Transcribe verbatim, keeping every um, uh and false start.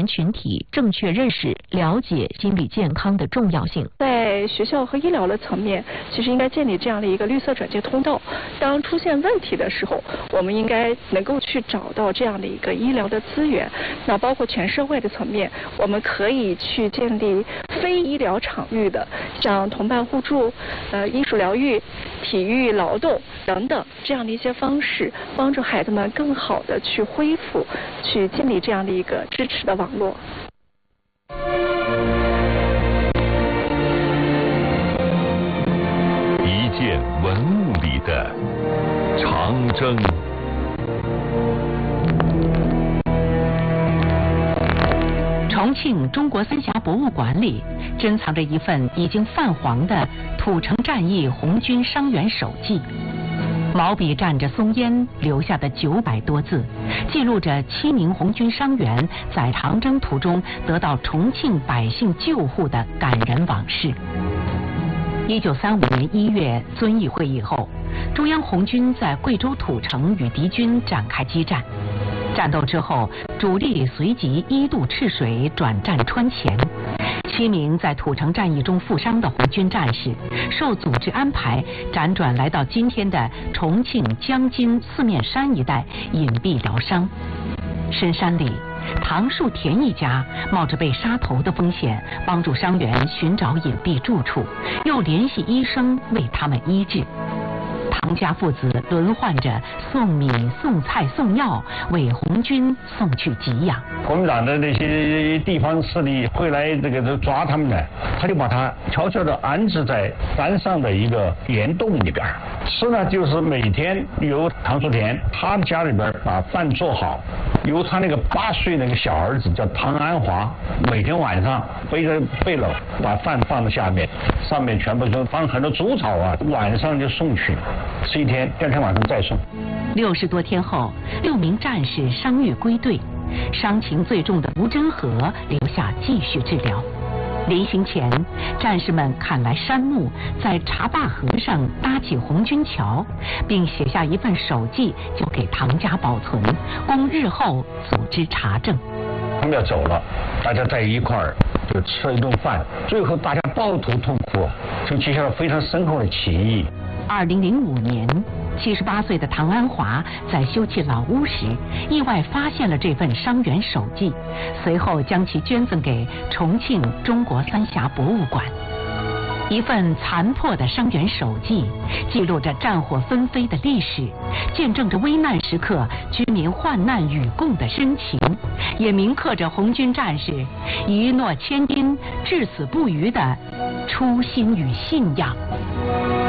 年群体正确认识、了解心理健康的重要性。 在学校和医疗的层面，其实应该建立这样的一个绿色转介通道。当出现问题的时候，我们应该能够去找到这样的一个医疗的资源。那包括全社会的层面，我们可以去建立非医疗场域的，像同伴互助、呃艺术疗愈、体育劳动等等这样的一些方式，帮助孩子们更好的去恢复，去建立这样的一个支持的网络。 一件文物里的长征。 重庆中国三峡博物馆里珍藏着一份已经泛黄的土城战役红军伤员手记，毛笔蘸着松烟留下的九百多字，记录着七名红军伤员在长征途中得到重庆百姓救护的感人往事。一九三五年一月遵义会议后，中央红军在贵州土城与敌军展开激战。战斗之后，主力随即一渡赤水转战川前。七名在土城战役中负伤的红军战士，受组织安排辗转来到今天的重庆江津四面山一带隐蔽疗伤。深山里，唐树田一家冒着被杀头的风险，帮助伤员寻找隐蔽住处，又联系医生为他们医治。唐家父子轮换着送米、送菜、送药，为红军送去给养。 国民党的那些地方势力会来这个抓他们呢，他就把他悄悄地安置在山上的一个岩洞里边。吃呢，就是每天由唐树田他们家里边把饭做好，由他那个八岁那个小儿子叫唐安华，每天晚上背着背篓把饭放在下面，上面全部都放很多猪草啊，晚上就送去。吃一天，第二天晚上再送。 六十多天后，六名战士伤愈归队，伤情最重的吴真和留下继续治疗。临行前，战士们砍来杉木，在茶坝河上搭起红军桥，并写下一份手记，交给唐家保存，供日后组织查证。 他们要走了，大家在一块儿就吃了一顿饭，最后大家抱头痛哭，就结下了非常深厚的情谊。 二零零五年，七十八岁的唐安华在修葺老屋时，意外发现了这份伤员手记，随后将其捐赠给重庆中国三峡博物馆。一份残破的伤员手记，记录着战火纷飞的历史，见证着危难时刻居民患难与共的深情，也铭刻着红军战士一诺千金、至死不渝的初心与信仰。